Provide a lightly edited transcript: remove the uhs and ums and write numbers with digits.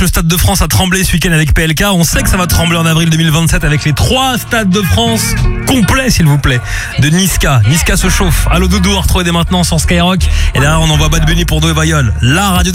Le Stade de France a tremblé ce week-end avec PLK. On sait que ça va trembler en avril 2027 avec les 3 Stades de France complets, s'il vous plaît, de Niska. Niska se chauffe. Allô Doudou, on retrouve dès maintenant sur Skyrock. Et derrière, on envoie Bad Bunny pour Deux Vayol. La radio